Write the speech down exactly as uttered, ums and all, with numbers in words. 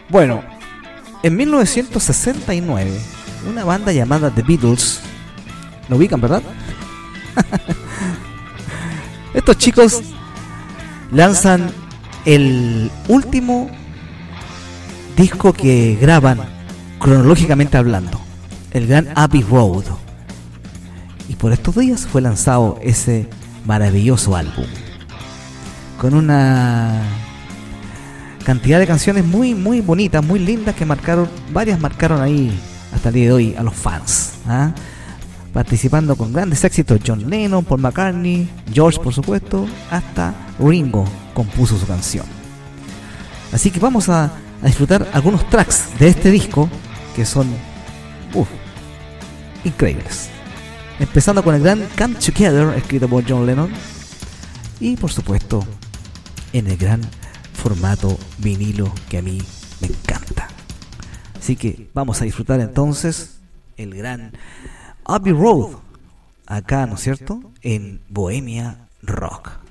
Bueno, en mil novecientos sesenta y nueve, una banda llamada The Beatles, ¿lo ubican, verdad? Estos chicos lanzan el último disco que graban cronológicamente hablando, el Gran Abbey Road, y por estos días fue lanzado ese maravilloso álbum con una cantidad de canciones muy muy bonitas, muy lindas, que marcaron, varias marcaron ahí hasta el día de hoy a los fans, ¿ah? Participando con grandes éxitos John Lennon, Paul McCartney, George por supuesto, hasta Ringo compuso su canción. Así que vamos a, a disfrutar algunos tracks de este disco que son uf, increíbles. Empezando con el gran Come Together, escrito por John Lennon, y por supuesto en el gran formato vinilo que a mí me encanta. Así que vamos a disfrutar entonces el gran Abbey Road, acá, ¿no es cierto?, en Bohemia Rock.